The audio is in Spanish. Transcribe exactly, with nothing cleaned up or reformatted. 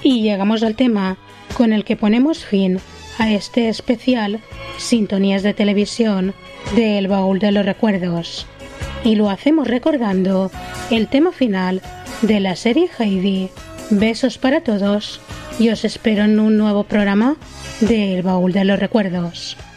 Y llegamos al tema con el que ponemos fin a este especial Sintonías de Televisión de El Baúl de los Recuerdos. Y lo hacemos recordando el tema final de la serie Heidi. Besos para todos y os espero en un nuevo programa de El Baúl de los Recuerdos.